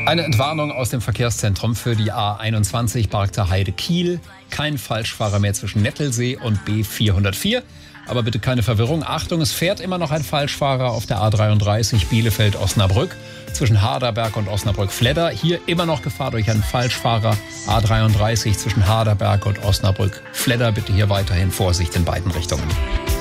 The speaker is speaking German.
Eine Entwarnung aus dem Verkehrszentrum für die A21 Barkter Heide-Kiel. Kein Falschfahrer mehr zwischen Nettelsee und B404. Aber bitte keine Verwirrung. Achtung, es fährt immer noch ein Falschfahrer auf der A33 Bielefeld-Osnabrück zwischen Harderberg und Osnabrück-Fledder. Hier immer noch Gefahr durch einen Falschfahrer. A33 zwischen Harderberg und Osnabrück-Fledder. Bitte hier weiterhin Vorsicht in beiden Richtungen.